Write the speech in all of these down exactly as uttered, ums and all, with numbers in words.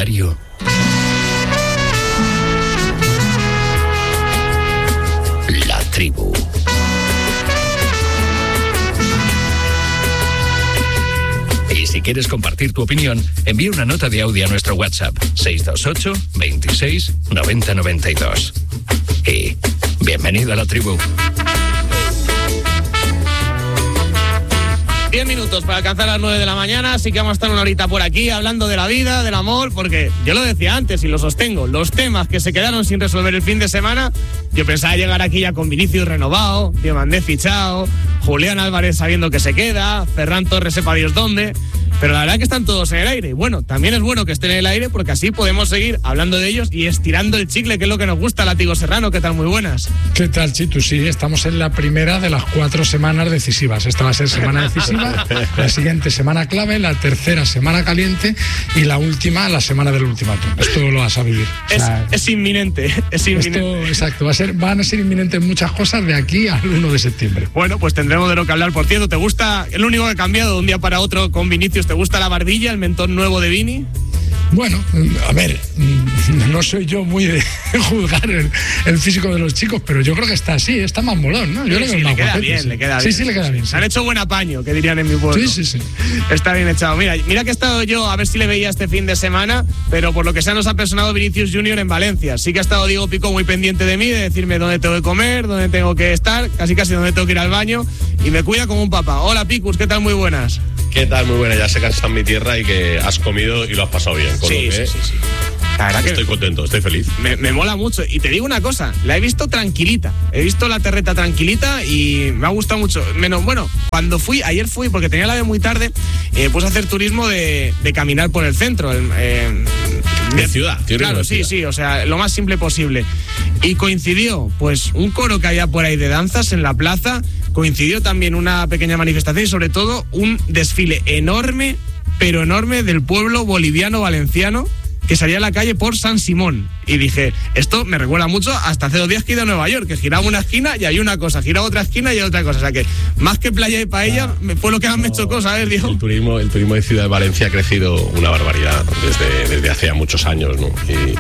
diario. La Tribu. Y si quieres compartir tu opinión, envía una nota de audio a nuestro WhatsApp seis dos ocho, veintiséis, noventa, noventa y dos. Y bienvenido a La Tribu. Diez minutos para alcanzar las nueve de la mañana, así que vamos a estar una horita por aquí hablando de la vida, del amor, porque yo lo decía antes y lo sostengo, los temas que se quedaron sin resolver el fin de semana, yo pensaba llegar aquí ya con Vinicius renovado, Diomandé fichado, Julián Álvarez sabiendo que se queda, Ferran Torres sepa Dios dónde, pero la verdad que están todos en el aire. Y bueno, también es bueno que estén en el aire porque así podemos seguir hablando de ellos y estirando el chicle, que es lo que nos gusta. Látigo Serrano, ¿qué tal? Muy buenas. ¿Qué tal, Chitu? Sí, estamos en la primera de las cuatro semanas decisivas. Esta va a ser semana decisiva, la siguiente semana clave, la tercera semana caliente y la última, la semana del ultimátum. Esto lo vas a vivir. O sea, es, es inminente, es inminente. Esto, exacto, va a ser, van a ser inminentes muchas cosas de aquí al uno de septiembre. Bueno, pues tendremos de lo que hablar. Por cierto, ¿te gusta, el único que ha cambiado de un día para otro con Vinicius, ¿te gusta la barbilla, el mentón nuevo de Vini? Bueno, a ver, no soy yo muy de juzgar el, el físico de los chicos, pero yo creo que está así, está más molón, ¿no? Yo sí, creo que sí, es más le queda guapete, bien, sí. le queda sí, bien. Sí, sí, le queda bien. Se sí. han hecho buen apaño, que dirían en mi pueblo. Sí, sí, sí. Está bien echado. Mira, mira que he estado yo, a ver si le veía este fin de semana, pero por lo que sea nos ha personado Vinicius Junior en Valencia. Sí que ha estado Diego Pico muy pendiente de mí, de decirme dónde tengo que comer, dónde tengo que estar, casi casi dónde tengo que ir al baño, y me cuida como un papá. Hola, Picus, ¿qué tal? Muy buenas. ¿Qué tal? Muy buena, ya sé que has estado en mi tierra y que has comido y lo has pasado bien. Con Sí, lo que sí, sí, sí. La verdad estoy que contento, estoy feliz. me, me mola mucho. Y te digo una cosa, la he visto tranquilita. He visto la terreta tranquilita y me ha gustado mucho. Menos, bueno, cuando fui, ayer fui, porque tenía la de muy tarde, eh, puse a hacer turismo de, de caminar por el centro. El, eh, de ciudad, Claro, de sí, ciudad. sí, o sea, lo más simple posible. Y coincidió, pues, un coro que había por ahí de danzas en la plaza, coincidió también una pequeña manifestación y sobre todo un desfile enorme, pero enorme, del pueblo boliviano valenciano que salía a la calle por San Simón. Y dije, esto me recuerda mucho hasta hace dos días que he ido a Nueva York, que giraba una esquina y hay una cosa, giraba otra esquina y hay otra cosa. O sea que, más que playa y paella, ah, fue lo que más no, me chocó, ¿sabes, Diego? El turismo, el turismo de Ciudad de Valencia ha crecido una barbaridad desde, desde hace ya muchos años, ¿no?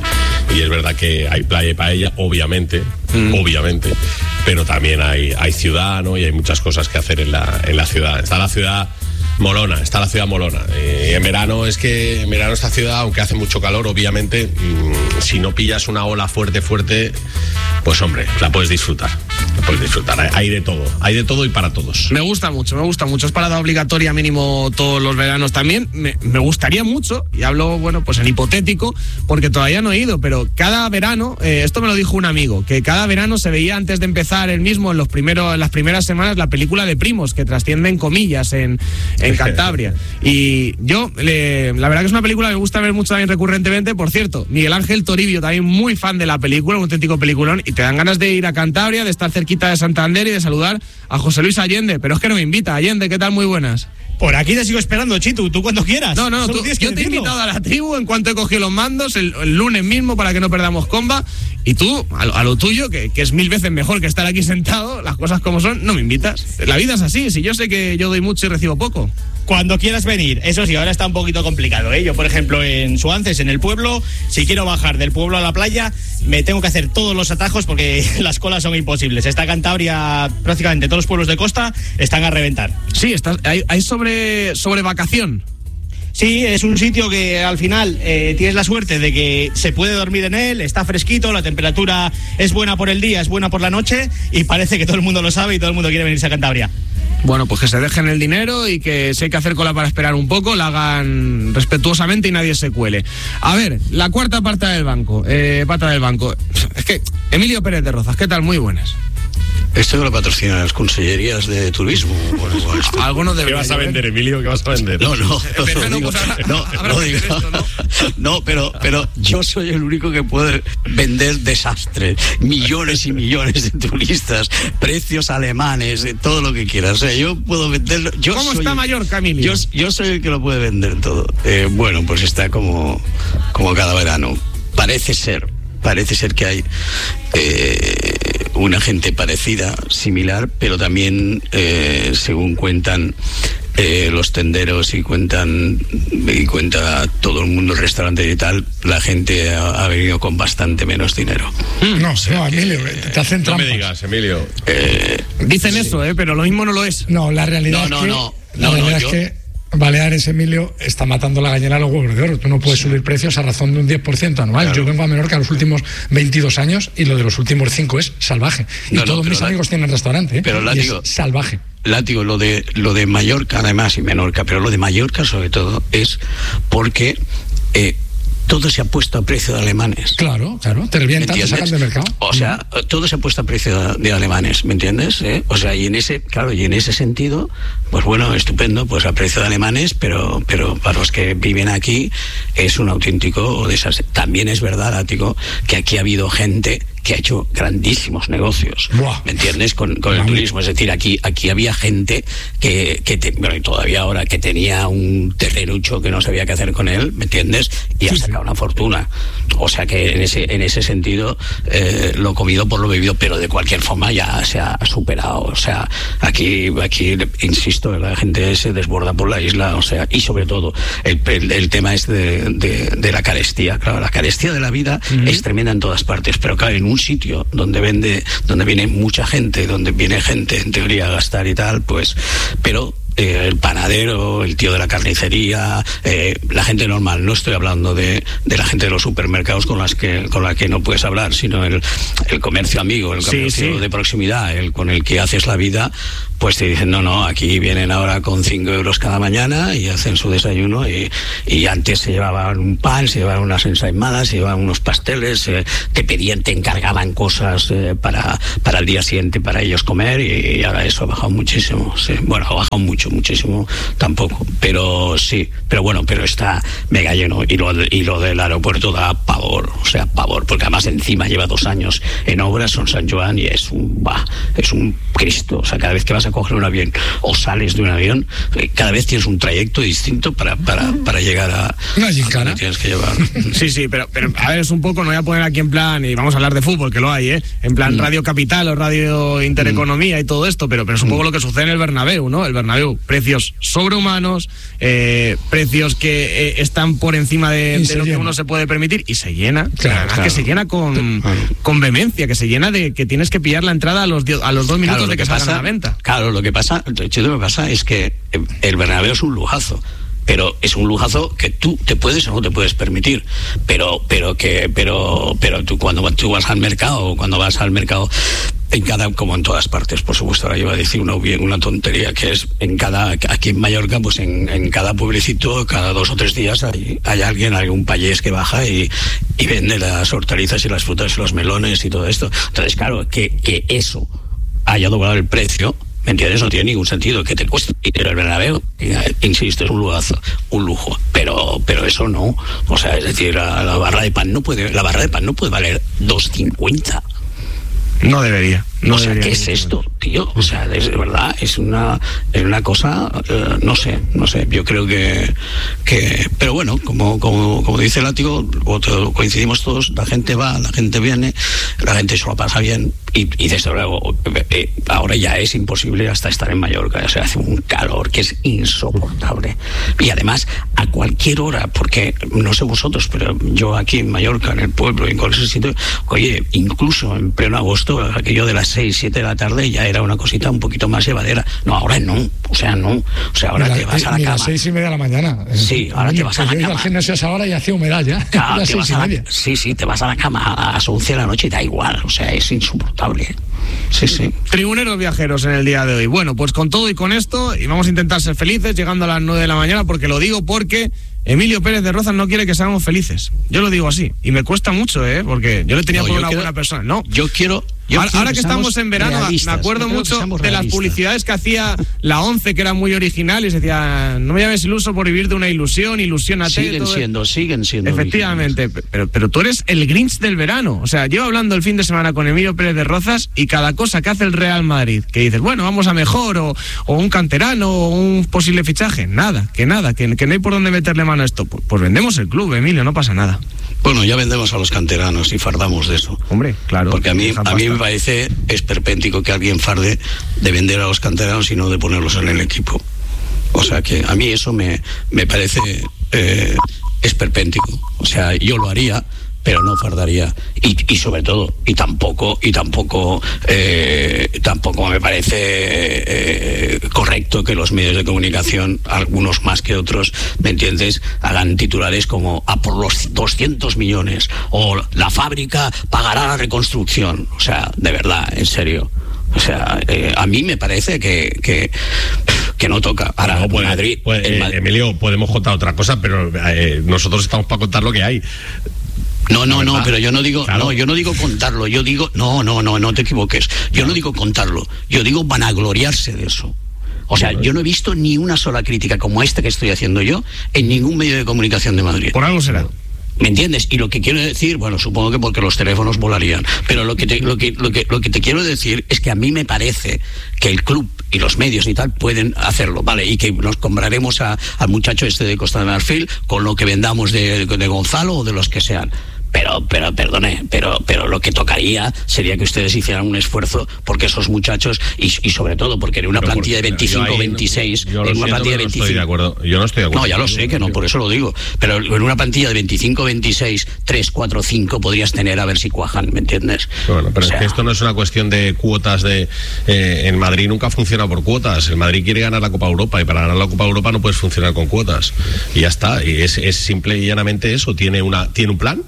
Y, y es verdad que hay playa y paella, obviamente, mm. obviamente, pero también hay, hay ciudad, ¿no? Y hay muchas cosas que hacer en la, en la ciudad. Está la ciudad molona, está la ciudad molona. Y en verano es que en verano esta ciudad, aunque hace mucho calor, obviamente, mmm, si no pillas una ola fuerte, fuerte, pues hombre, la puedes disfrutar. La puedes disfrutar. Hay de todo, hay de todo y para todos. Me gusta mucho, me gusta mucho. Es parada obligatoria mínimo todos los veranos también. Me, me gustaría mucho, y hablo, bueno, pues en hipotético, porque todavía no he ido, pero cada verano, eh, esto me lo dijo un amigo, que cada verano se veía antes de empezar el mismo, en los primeros, en las primeras semanas, la película de Primos, que trasciende en comillas en, en Cantabria. Y yo, le, la verdad que es una película que me gusta ver mucho también recurrentemente. Por cierto, Miguel Ángel Toribio, también muy fan de la película, un auténtico peliculón, y te dan ganas de ir a Cantabria, de estar cerquita de Santander y de saludar a José Luis Allende, pero es que no me invita. Allende, ¿qué tal? Muy buenas. Por aquí te sigo esperando, Chitu, tú cuando quieras. No, no, no, tú, yo te he invitado a la tribu en cuanto he cogido los mandos, el, el lunes mismo, para que no perdamos comba, y tú, a lo, a lo tuyo, que, que es mil veces mejor que estar aquí sentado, las cosas como son, no me invitas. La vida es así, si yo sé que yo doy mucho y recibo poco. Cuando quieras venir, eso sí, ahora está un poquito complicado, ¿eh? Yo, por ejemplo, en Suances, en el pueblo, si quiero bajar del pueblo a la playa, me tengo que hacer todos los atajos porque las colas son imposibles. Esta Cantabria, prácticamente todos los pueblos de costa están a reventar. Sí, está, hay, hay sobre, sobre vacación. Sí, es un sitio que al final eh, tienes la suerte de que se puede dormir en él, está fresquito, la temperatura es buena por el día, es buena por la noche y parece que todo el mundo lo sabe y todo el mundo quiere venirse a Cantabria. Bueno, pues que se dejen el dinero y que si hay que hacer cola para esperar un poco, la hagan respetuosamente y nadie se cuele. A ver, la cuarta pata del banco, eh, pata del banco. Es que, Emilio Pérez de Rozas, ¿qué tal? Muy buenas. Esto lo patrocinan las consellerías de turismo. Bueno, esto... Algunos ¿Qué vas a vender, Emilio? ¿Qué vas a vender? No, no, no, verano, digo, pues, habrá, no, habrá no, digo, esto, ¿no? no, pero, pero yo soy el único que puede vender desastres, millones y millones de turistas, precios alemanes, todo lo que quieras. O sea, yo puedo venderlo. Yo ¿Cómo soy está el, Mallorca, Emilio? Yo, yo soy el que lo puede vender todo. Eh, bueno, pues está como, como cada verano. Parece ser, parece ser que hay eh, una gente parecida, similar, pero también, eh, según cuentan eh, los tenderos y cuentan y cuenta todo el mundo, el restaurante y tal, la gente ha, ha venido con bastante menos dinero. No, no, Emilio, te hacen No trampas. me digas, Emilio. Eh, Dicen eso, ¿eh? Pero lo mismo no lo es. No, la realidad No, es no, que, no. la No, realidad no, es yo- que Baleares, Emilio, está matando la gallina a los huevos de oro. Tú no puedes subir precios a razón de un diez por ciento anual. Claro. Yo vengo a Menorca los últimos veintidós años y lo de los últimos cinco es salvaje. Y No, no, todos pero mis la- amigos tienen restaurante, ¿eh? pero y látigo- es salvaje. Látigo, lo de lo de Mallorca además y Menorca, pero lo de Mallorca sobre todo es porque eh, todo se ha puesto a precio de alemanes. Claro, claro, te revientan, te ¿Entiendes? sacan del mercado. O sea, todo se ha puesto a precio de alemanes, ¿me entiendes? ¿Eh? O sea, y en ese, claro, y en ese sentido, pues bueno, estupendo, pues a precio de alemanes, pero, pero para los que viven aquí es un auténtico desastre. También es verdad, Látigo, que aquí ha habido gente que ha hecho grandísimos negocios, Buah. ¿me entiendes? Con, con el Vale. turismo, es decir, aquí aquí había gente que, que te- bueno, y todavía ahora, que tenía un terrenucho que no sabía qué hacer con él, ¿me entiendes? Y ha Sí, sí. sacado una fortuna. O sea que en ese en ese sentido, eh, lo comido por lo bebido, pero de cualquier forma ya se ha superado. O sea, aquí, aquí insisto, la gente se desborda por la isla, o sea, y sobre todo el, el, el tema es de, de, de la carestía. Claro, la carestía de la vida uh-huh. es tremenda en todas partes, pero claro, en un sitio donde vende, donde viene mucha gente, donde viene gente en teoría a gastar y tal, pues, pero Eh, el panadero, el tío de la carnicería, eh, la gente normal. No estoy hablando de, de la gente de los supermercados con las que con la que no puedes hablar, sino el, el comercio amigo, el comercio sí, sí. de proximidad, el con el que haces la vida. Pues te dicen, no, no, aquí vienen ahora con cinco euros cada mañana y hacen su desayuno, y, y antes se llevaban un pan, se llevaban unas ensaimadas, se llevaban unos pasteles, eh, te pedían, te encargaban cosas eh, para, para el día siguiente para ellos comer, y, y ahora eso ha bajado muchísimo. Sí. Bueno, ha bajado mucho, muchísimo tampoco, pero sí, pero bueno, pero está mega lleno, y lo, y lo del aeropuerto da pavor, o sea, pavor, porque además encima lleva dos años en obras, son San Joan, y es un, bah, es un Cristo. O sea, cada vez que vas a coger un avión o sales de un avión, cada vez tienes un trayecto distinto para, para, para llegar a, Una a gincana. donde tienes que llevar. Sí, sí, pero, pero a ver, es un poco, no voy a poner aquí en plan, y vamos a hablar de fútbol, que lo hay, ¿eh? En plan Mm. Radio Capital o Radio Intereconomía y todo esto, pero, pero es un poco lo que sucede en el Bernabéu, ¿no? El Bernabéu, precios sobrehumanos, eh, precios que eh, están por encima de, Y de se lo que llena. uno se puede permitir, y se llena. Claro, Además claro. que se llena con, Claro. con vehemencia, que se llena de que tienes que pillar la entrada a los, dio- a los dos minutos Claro, de que, salgan a la venta. Claro, lo que pasa, lo que pasa es que el Bernabéu es un lujazo. Pero es un lujazo que tú te puedes o no te puedes permitir. Pero, pero que, pero, pero tú cuando tú vas al mercado, cuando vas al mercado, en cada, como en todas partes, por supuesto, ahora iba a decir una, una tontería, que es en cada, aquí en Mallorca, pues en, en cada pueblecito, cada dos o tres días hay, hay alguien, algún payés que baja y, y vende las hortalizas y las frutas y los melones y todo esto. Entonces, claro, que, que eso haya doblado el precio, ¿me entiendes? No tiene ningún sentido que te cueste dinero el Bernabéu. Insisto, es un lujazo, un lujo, pero pero eso no. O sea, es decir, la, la barra de pan no puede, la barra de pan no puede valer dos cincuenta. No debería. No o sea, debería ¿qué es ni esto, tío? O sea, es de verdad, es una, es una cosa, eh, no sé, no sé, yo creo que, que pero bueno, como, como, como dice Látigo, coincidimos todos, la gente va, la gente viene, la gente se lo pasa bien, y, y desde luego, eh, ahora ya es imposible hasta estar en Mallorca, o sea, hace un calor que es insoportable. Y además, a cualquier hora, porque no sé vosotros, pero yo aquí en Mallorca, en el pueblo, en cualquier sitio, oye, incluso en pleno agosto, aquello de las seis, siete de la tarde ya era una cosita un poquito más llevadera. No, ahora no, o sea, no. O sea, ahora Ni te vas a la ni cama. las seis y media de la mañana. Sí, ahora te vas a la Yo he ido cama. al gimnasio a esa hora y hacía humedad ya. Claro, las te seis vas y a la- media. sí, sí, te vas a la cama a las once de la noche y da igual, o sea, es insoportable. Sí, sí. Tribuneros viajeros en el día de hoy. Bueno, pues con todo y con esto, y vamos a intentar ser felices llegando a las nueve de la mañana, porque lo digo porque Emilio Pérez de Rozas no quiere que seamos felices. Yo lo digo así, y me cuesta mucho, ¿eh? Porque yo le tenía No, por yo una quiero- buena persona. No, Yo quiero. yo ahora, quiero ahora que estamos seamos en verano, realistas. me acuerdo Yo creo que mucho seamos de las realistas. publicidades que hacía la ONCE, que eran muy originales, y decía, no me llames iluso por vivir de una ilusión, ilusiónate. Siguen todo- siendo, siguen siendo. Efectivamente, pero, pero tú eres el Grinch del verano. O sea, yo hablando el fin de semana con Emilio Pérez de Rozas, y cada cosa que hace el Real Madrid, que dices, bueno, vamos a mejor, o, o un canterano, o un posible fichaje, nada, que nada, que, que no hay por dónde meterle mano a esto. Pues, pues vendemos el club, Emilio, no pasa nada. Bueno, ya vendemos a los canteranos y fardamos de eso. Hombre, claro. Porque a mí, Deja a mí pasta. me parece esperpéntico que alguien farde de vender a los canteranos y no de ponerlos en el equipo. O sea que a mí eso me, me parece eh, esperpéntico. O sea, yo lo haría, pero no fardaría. Y, y sobre todo, y tampoco, y tampoco, eh, tampoco me parece eh, correcto que los medios de comunicación, algunos más que otros, ¿me entiendes?, hagan titulares como a por los doscientos millones o la fábrica pagará la reconstrucción. O sea, de verdad, en serio. O sea, eh, a mí me parece que, que, que no toca. Ahora, no, puede, Madrid, puede, el eh, Madrid. Emilio, podemos contar otra cosa, pero eh, nosotros estamos para contar lo que hay. No, no, no, pero yo no digo, claro. no, yo no digo contarlo, yo digo, no, no, no, no te equivoques. Yo no digo contarlo, yo digo vanagloriarse de eso. O sea, yo no he visto ni una sola crítica como esta que estoy haciendo yo en ningún medio de comunicación de Madrid. Por algo será. ¿Me entiendes? Y lo que quiero decir, bueno, supongo que porque los teléfonos volarían, pero lo que te, lo que, lo que, lo que te quiero decir es que a mí me parece que el club y los medios y tal pueden hacerlo, ¿vale? Y que nos compraremos a, al muchacho este de Costa de Marfil con lo que vendamos de, de Gonzalo o de los que sean. Pero, pero, perdone, pero, pero lo que tocaría sería que ustedes hicieran un esfuerzo porque esos muchachos, y, y sobre todo porque en una Pero plantilla de veinticinco, veintiséis, en una plantilla de veinticinco. No estoy de acuerdo. Yo no estoy de acuerdo. No, ya lo sé que no, por eso lo digo. Pero en una plantilla de veinticinco, veintiséis, tres, cuatro, cinco podrías tener a ver si cuajan, ¿me entiendes? Bueno, pero O sea, es que esto no es una cuestión de cuotas de... Eh, en Madrid nunca funciona por cuotas. El Madrid quiere ganar la Copa Europa y para ganar la Copa Europa no puedes funcionar con cuotas. Y ya está. Y es, es simple y llanamente eso. Tiene una tiene un plan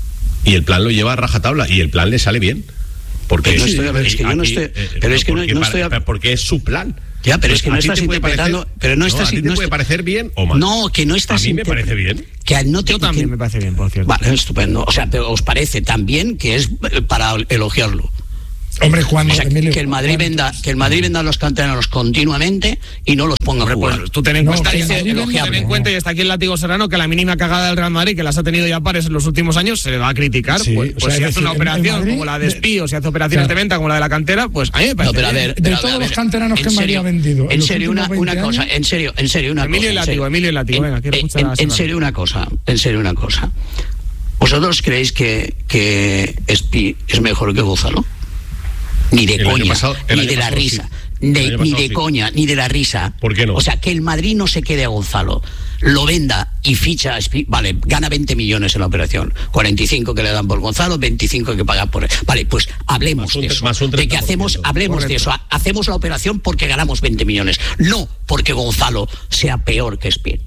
y el plan lo lleva a rajatabla y el plan le sale bien. Porque Pero no es, estoy- a ver, es que yo no aquí, estoy- eh, pero es que no- porque no para- estoy- porque es su plan. Ya, pero es Pues que no a ti estás te puede interpretando, parecer- pero no estás, a ti te no puede est- parecer bien o mal. No, que no estás A mí me interpre- parece bien. Que no te, Yo también que- me parece bien, por cierto. Vale, estupendo. O sea, pero os parece también que es eh, para elogiarlo. Hombre, cuando O sea, Emilio, que el Madrid cuando- venda, que el Madrid venda a los canteranos continuamente y no los ponga a Hombre, jugar. pues tú ten en No, cuenta, que dice, Madrid ten venda- en cuenta, y está aquí el látigo serrano, que la mínima cagada del Real Madrid, que las ha tenido ya pares en los últimos años, se le va a criticar. Sí, pues o pues sea, si es hace una decir, en- en operación Madrid, como la de de- Espí, o si hace operaciones Claro. de venta como la de la cantera, pues a mí me parece No, pero a bien. ver, De pero a todos ver, los canteranos en que Madrid serio, ha vendido en En los serio, últimos una, una veinte cosa, años. en serio, en serio, una Emilio cosa. y en látigo, serio. Emilio y látigo, En- venga, quiero en- escuchar a en, en Serrano. serio una cosa, en serio una cosa. ¿Vosotros creéis que, que Espi es mejor que Gonzalo? Ni de El año coña, pasado- el ni año de la pasado risa, sí. de- El año ni pasado de sí. coña, ni de la risa. ¿Por qué no? O sea, que el Madrid no se quede a Gonzalo, lo venda y ficha a Espi, vale, gana veinte millones en la operación, cuarenta y cinco que le dan por Gonzalo, veinticinco que paga por él. Vale, pues hablemos Más un de tre- eso, más un de que treinta por ciento. hacemos, hablemos de eso, ha- hacemos la operación porque ganamos veinte millones, no porque Gonzalo sea peor que Espi.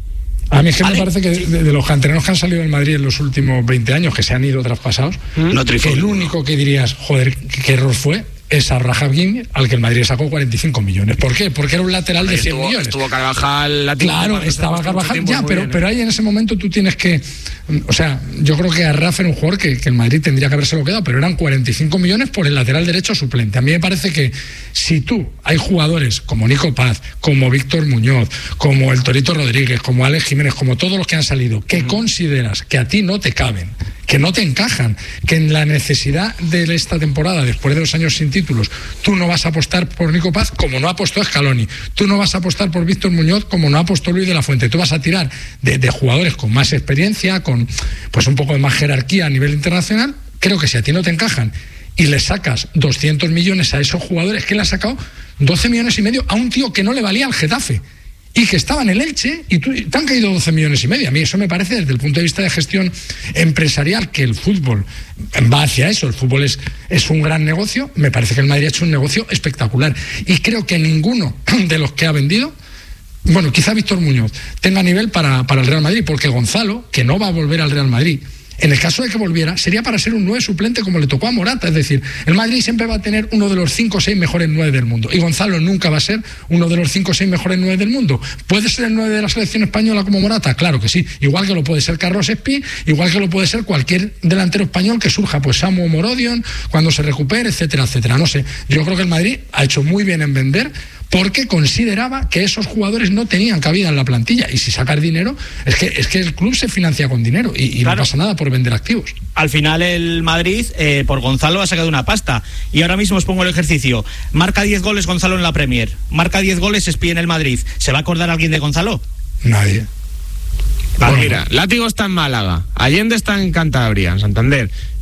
A mí es que Vale. me parece que de, de los canteranos que han salido del Madrid en los últimos veinte años, que se han ido traspasados, No que triunfó el ninguno. único que dirías, joder, qué, qué error fue, es a Raja Guim, al que el Madrid sacó cuarenta y cinco millones. ¿Por qué? Porque era un lateral de cien Estuvo, millones. estuvo Carvajal, látigo, Claro, cuando estaba se- Carvajal, tiempo ya, muy pero, bien, ¿eh? pero ahí en ese momento tú tienes que, o sea, yo creo que a Rafa era un jugador que, que el Madrid tendría que habérselo quedado, pero eran cuarenta y cinco millones por el lateral derecho suplente. A mí me parece que si tú, hay jugadores como Nico Paz, como Víctor Muñoz, como el Torito Rodríguez, como Alex Jiménez, como todos los que han salido, que consideras que a ti no te caben, que no te encajan, que en la necesidad de esta temporada, después de dos años sin títulos, tú no vas a apostar por Nico Paz como no apostó Scaloni, tú no vas a apostar por Víctor Muñoz como no apostó Luis de la Fuente, tú vas a tirar de, de jugadores con más experiencia, con pues un poco de más jerarquía a nivel internacional. Creo que si a ti no te encajan y le sacas doscientos millones a esos jugadores, que le has sacado doce millones y medio a un tío que no le valía al Getafe y que estaba en el Elche, y tú, te han caído doce millones y medio. A mí eso me parece, desde el punto de vista de gestión empresarial, que el fútbol va hacia eso, el fútbol es, es un gran negocio, me parece que el Madrid ha hecho un negocio espectacular. Y creo que ninguno de los que ha vendido, bueno, quizá Víctor Muñoz, tenga nivel para, para el Real Madrid, porque Gonzalo, que no va a volver al Real Madrid, en el caso de que volviera, sería para ser un nueve suplente como le tocó a Morata. Es decir, el Madrid siempre va a tener uno de los cinco o seis mejores nueve del mundo. Y Gonzalo nunca va a ser uno de los cinco o seis mejores nueve del mundo. ¿Puede ser el nueve de la selección española como Morata? Claro que sí. Igual que lo puede ser Carlos Espí, igual que lo puede ser cualquier delantero español que surja, pues Samu Morodion, cuando se recupere, etcétera, etcétera. No sé, yo creo que el Madrid ha hecho muy bien en vender, porque consideraba que esos jugadores no tenían cabida en la plantilla. Y si sacas dinero, es que, es que el club se financia con dinero y, y Claro. no pasa nada por vender activos. Al final el Madrid, eh, por Gonzalo, ha sacado una pasta. Y ahora mismo os pongo el ejercicio. Marca diez goles Gonzalo en la Premier. Marca diez goles Espí en el Madrid. ¿Se va a acordar alguien de Gonzalo? Nadie. Ah, Bueno, mira, Látigo está en Málaga, Allende está en Cantabria, en Santander,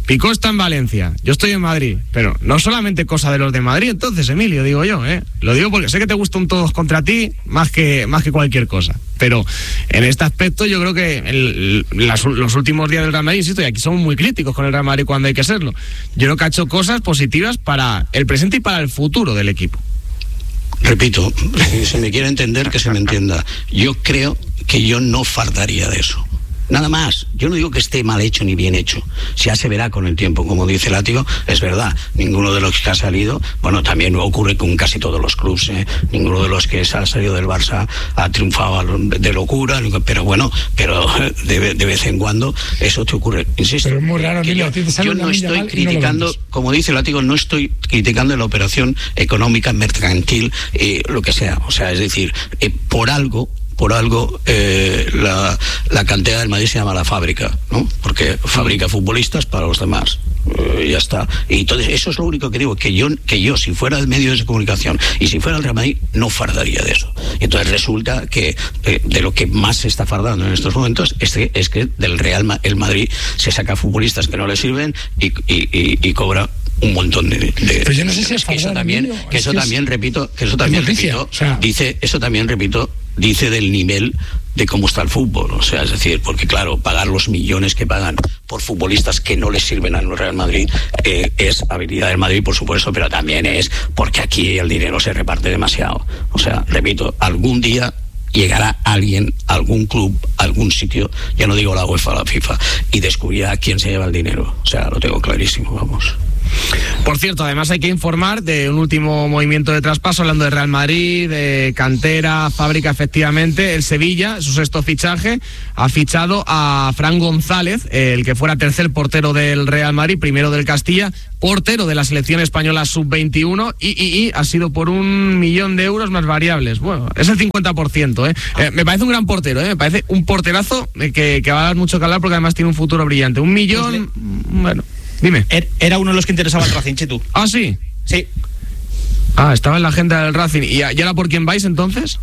Picó está en Valencia, yo estoy en Madrid, pero no solamente cosa de los de Madrid, entonces, Emilio, digo yo, ¿eh? Lo digo porque sé que te gusta un todos contra ti más que, más que cualquier cosa, pero en este aspecto yo creo que el, las, los últimos días del Real Madrid, insisto, y aquí somos muy críticos con el Real Madrid cuando hay que serlo, yo creo que ha hecho cosas positivas para el presente y para el futuro del equipo. Repito, si se me quiere entender, que se me entienda. Yo creo que yo no fardaría de eso. Nada más. Yo no digo que esté mal hecho ni bien hecho. Ya se verá con el tiempo. Como dice Látigo, es verdad. Ninguno de los que ha salido, bueno, también ocurre con casi todos los clubes, ¿eh? Ninguno de los que ha salido del Barça ha triunfado de locura, pero bueno, pero de, de vez en cuando eso te ocurre. Insisto. Pero es muy raro, que yo, yo no estoy criticando, no como dice Látigo, no estoy criticando la operación económica, mercantil, eh, lo que sea. O sea, es decir, eh, por algo. Por algo eh, la, la cantera del Madrid se llama La Fábrica, ¿no? Porque fabrica futbolistas para los demás. Eh, ya está. Y entonces eso es lo único que digo, que yo, que yo si fuera el medio de comunicación y si fuera el Real Madrid, no fardaría de eso. Y entonces resulta que eh, de lo que más se está fardando en estos momentos es que, es que del Real Ma- el Madrid se saca futbolistas que no le sirven y, y, y, y cobra un montón de, de pero yo no sé si es que eso fardar, también Emilio, que eso es que también es, repito que eso también noticia, repito o sea, dice eso también repito dice del nivel de cómo está el fútbol, o sea, es decir, porque claro, pagar los millones que pagan por futbolistas que no les sirven al Real Madrid eh, es habilidad del Madrid, por supuesto, pero también es porque aquí el dinero se reparte demasiado. O sea, repito, algún día llegará alguien, algún club, algún sitio, ya no digo la UEFA o la FIFA, y descubrirá quién se lleva el dinero. O sea, lo tengo clarísimo, vamos. Por cierto, además hay que informar de un último movimiento de traspaso, hablando de Real Madrid, de cantera, fábrica, efectivamente. El Sevilla, su sexto fichaje, ha fichado a Fran González, el que fuera tercer portero del Real Madrid, primero del Castilla, portero de la selección española sub veintiuno, y, y, y ha sido por un millón de euros más variables. Bueno, es el cincuenta por ciento, ¿eh? Eh, me parece un gran portero, ¿eh? Me parece un porterazo que, que va a dar mucho que hablar porque además tiene un futuro brillante. Un millón, bueno... Dime. Era uno de los que interesaba el Racing, Chetu. ¿Ah, sí? Sí. Ah, estaba en la agenda del Racing. ¿Y ahora por quién vais entonces?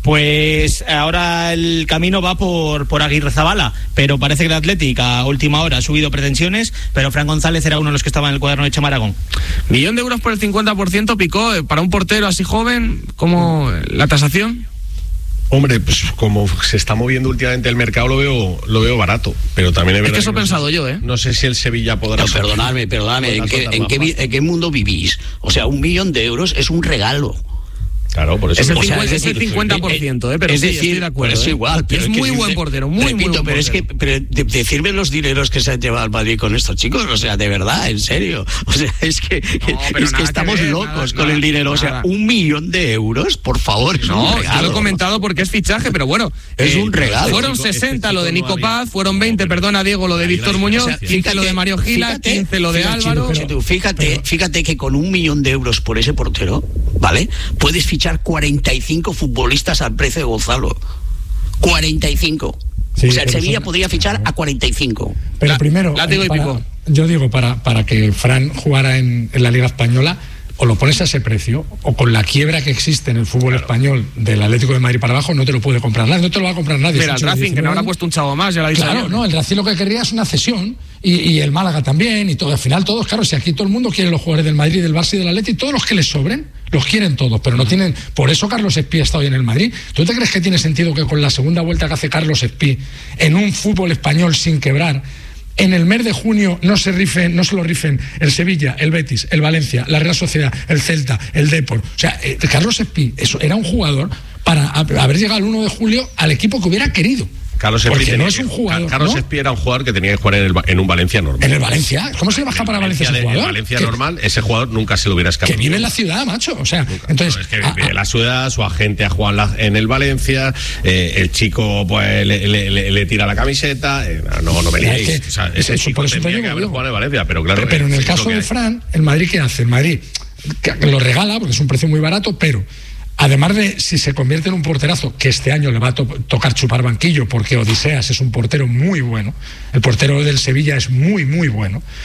Pues ahora el camino va por, por Aguirrezabala, pero parece que el Athletic a última hora ha subido pretensiones, pero Fran González era uno de los que estaba en el cuaderno de Chamaragón. Millón de euros por el cincuenta por ciento, Picó, para un portero así joven, ¿cómo la tasación? Hombre, pues como se está moviendo últimamente el mercado, lo veo lo veo barato, pero también es verdad. Es que eso he no pensado sé, yo, ¿eh? No sé si el Sevilla podrá... No, perdonadme, perdonadme, ¿en qué, en, qué, ¿en qué mundo vivís? O sea, un millón de euros es un regalo. Claro, por eso. Es el, o sea, cincuenta, es decir, es el cincuenta por ciento, ¿eh? Pero es sí, decir, estoy de acuerdo. es ¿eh? igual, pero es, es muy que buen de, portero, muy, repito, muy buen pero portero. es que pero de, decirme los dineros que se han llevado al Madrid con estos chicos, o sea, de verdad, en serio. O sea, es que, no, es que estamos que ver, locos nada, con nada, el dinero. Nada. O sea, un millón de euros, por favor, es no, un regalo. yo lo he comentado porque es fichaje, pero bueno, es eh, un regalo. Fueron este sesenta chico, lo de este Nico no Paz, fueron veinte, perdona Diego, lo de Víctor Muñoz, o sea, fíjate, quince lo de Mario Gila, fíjate, quince lo de fíjate, Álvaro. Pero, fíjate, pero, fíjate que con un millón de euros por ese portero, ¿vale? Puedes fichar cuarenta y cinco futbolistas al precio de Gonzalo. cuarenta y cinco. Sí, o sea, el Sevilla son... podría fichar a cuarenta y cinco. Pero la, primero, la digo y para, pico. Yo digo, para, para que Fran jugara en, en la Liga Española, o lo pones a ese precio, o con la quiebra que existe en el fútbol claro. español del Atlético de Madrid para abajo, no te lo puede comprar nadie, no te lo va a comprar nadie. Pero el Racing, que no habrá puesto un chavo más, ya lo ha dicho. Claro, no, el Racing lo que querría es una cesión, y, y el Málaga también, y todo. Al final todos, claro, si aquí todo el mundo quiere los jugadores del Madrid, del Barça y del Atlético, todos los que les sobren, los quieren todos, pero no tienen... Por eso Carlos Espí ha estado hoy en el Madrid. ¿Tú te crees que tiene sentido que con la segunda vuelta que hace Carlos Espí, en un fútbol español sin quebrar, en el mes de junio no se rifen, no se lo rifen el Sevilla, el Betis, el Valencia, la Real Sociedad, el Celta, el Depor? O sea, eh, Carlos Espí, eso era un jugador para haber llegado el uno de julio al equipo que hubiera querido. Carlos Porque Espí no es un jugador, Carlos ¿no? Espí era un jugador que tenía que jugar en, el, en un Valencia normal. ¿En el Valencia? ¿Cómo se le va a escapar a Valencia ese jugador? En Valencia que, normal, ese jugador nunca se lo hubiera escapado. Que vive en la ciudad, macho. O sea, nunca. Entonces. No, es que ah, vive en ah, la ciudad, su agente ha jugado en el Valencia, eh, el chico pues le, le, le, le tira la camiseta. Eh, no, no me liéis. Es que, o sea, ese eso, chico por eso tendría digo, que haber digo. jugado en Valencia, pero claro. Pero, pero en el caso de Fran, el Madrid, ¿qué hace? El Madrid que lo regala porque es un precio muy barato, pero. Además de si se convierte en un porterazo, que este año le va a to- tocar chupar banquillo, porque Odiseas es un portero muy bueno, el portero del Sevilla es muy, muy bueno.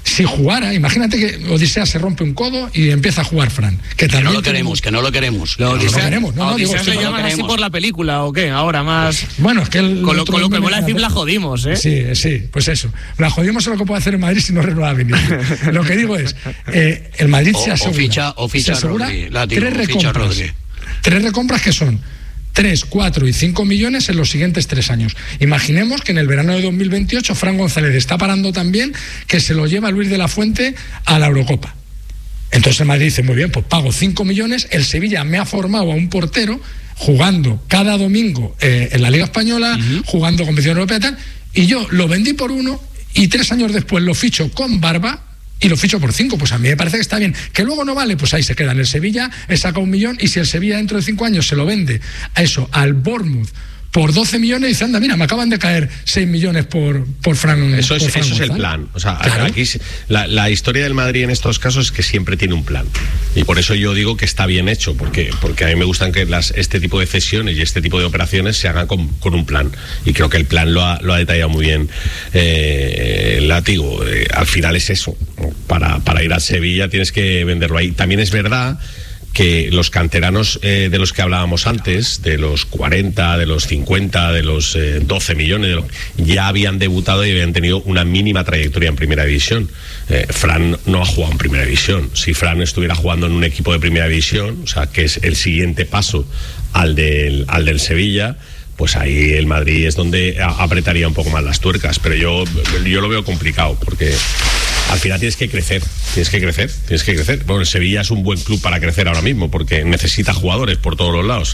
si jugara, imagínate que Odisea se rompe un codo y empieza a jugar Fran. Que, que no lo queremos, que no lo queremos. Lo no lo queremos. No, no, digo, ¿le no llaman así por la película o qué? Ahora más... Bueno, es que... El, con lo, con lo que mola me decir la jodimos, ¿eh? Sí, sí, pues eso. La jodimos es lo que puede hacer el Madrid si no renueva a Vinicius. Lo que digo es, eh, el Madrid o, se asegura, o ficha, o ficha se asegura Rodri, látigo, tres ficha recompras. Rodri. Tres recompras que son tres, cuatro y cinco millones en los siguientes tres años. Imaginemos que en el verano de dos mil veintiocho Fran González está parando también, que se lo lleva Luis de la Fuente a la Eurocopa. Entonces el Madrid dice, muy bien, pues pago cinco millones, el Sevilla me ha formado a un portero jugando cada domingo eh, en la Liga Española, uh-huh. jugando competición europea y tal, y yo lo vendí por uno y tres años después lo ficho con barba y lo ficho por cinco, pues a mí me parece que está bien. Que luego no vale, pues ahí se queda. En el Sevilla he sacado un millón y si el Sevilla dentro de cinco años se lo vende a eso, al Bournemouth, por doce millones, dice, anda, mira, me acaban de caer seis millones por, por Fran. Eso es, por Fran eso es el plan. O sea, claro. aquí la, la historia del Madrid en estos casos es que siempre tiene un plan. Y por eso yo digo que está bien hecho, porque, porque a mí me gustan que las, este tipo de cesiones y este tipo de operaciones se hagan con, con un plan. Y creo que el plan lo ha, lo ha detallado muy bien eh, Látigo. Eh, al final es eso. Para, para ir a Sevilla tienes que venderlo ahí. También es verdad que los canteranos eh, de los que hablábamos antes, de los cuarenta, de los cincuenta, de los eh, doce millones, de lo, ya habían debutado y habían tenido una mínima trayectoria en primera división. Eh, Fran no ha jugado en primera división. Si Fran estuviera jugando en un equipo de primera división, o sea, que es el siguiente paso al del, al del Sevilla, pues ahí el Madrid es donde apretaría un poco más las tuercas. Pero yo, yo lo veo complicado, porque al final tienes que crecer, tienes que crecer, tienes que crecer. Bueno, el Sevilla es un buen club para crecer ahora mismo, porque necesita jugadores por todos los lados.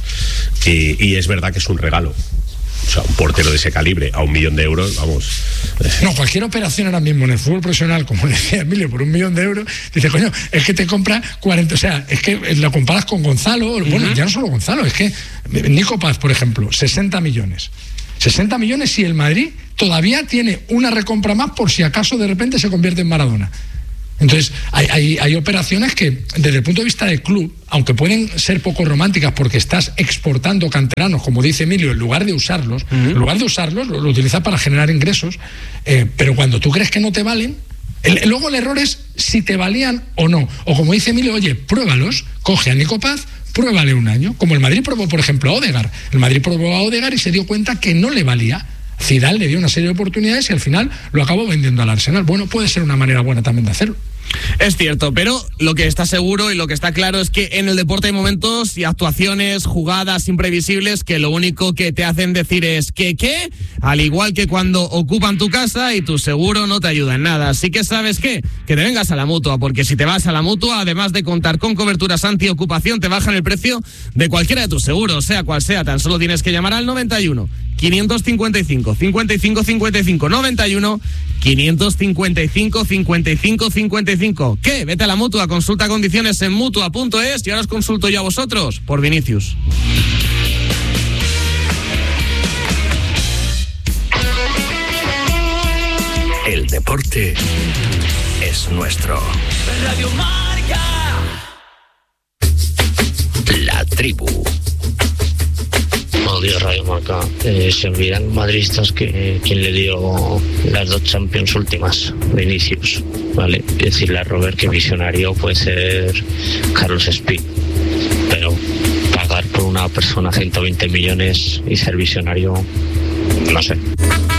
Y, y es verdad que es un regalo. O sea, un portero de ese calibre a un millón de euros, vamos. No, cualquier operación ahora mismo en el fútbol profesional, como decía Emilio, por un millón de euros, dice, coño, es que te compra cuarenta, o sea, es que lo comparas con Gonzalo, uh-huh. bueno, ya no solo Gonzalo, es que Nico Paz, por ejemplo, sesenta millones. sesenta millones y el Madrid todavía tiene una recompra más por si acaso de repente se convierte en Maradona. Entonces, hay, hay, hay operaciones que, desde el punto de vista del club, aunque pueden ser poco románticas porque estás exportando canteranos, como dice Emilio, en lugar de usarlos, uh-huh. en lugar de usarlos, lo, lo utilizas para generar ingresos, eh, pero cuando tú crees que no te valen, el, luego el error es si te valían o no. O como dice Emilio, oye, pruébalos, coge a Nico Paz, pruébale un año. Como el Madrid probó, por ejemplo, a Odegaard. El Madrid probó a Odegaard y se dio cuenta que no le valía. Zidane le dio una serie de oportunidades y al final lo acabó vendiendo al Arsenal. Bueno, puede ser una manera buena también de hacerlo. Es cierto, pero lo que está seguro y lo que está claro es que en el deporte hay momentos y actuaciones, jugadas imprevisibles que lo único que te hacen decir es que qué, al igual que cuando ocupan tu casa y tu seguro no te ayuda en nada. Así que ¿sabes qué? Que te vengas a la Mutua, porque si te vas a la Mutua, además de contar con coberturas antiocupación, te bajan el precio de cualquiera de tus seguros, sea cual sea. Tan solo tienes que llamar al noventa y uno, quinientos cincuenta y cinco, cincuenta y cinco cincuenta y cinco, noventa y uno, quinientos cincuenta y cinco, cincuenta y cinco cincuenta y cinco. ¿Qué? Vete a la Mutua, consulta condiciones en mutua punto es y ahora os consulto yo a vosotros por Vinicius. El deporte es nuestro. Radio Marca. La tribu. Buenos días, Radio Marca. Eh, se olvidan madridistas que quien le dio las dos Champions últimas, Vinicius, ¿vale? Decirle a Robert que visionario puede ser Carlos Speed, pero pagar por una persona ciento veinte millones y ser visionario, no sé.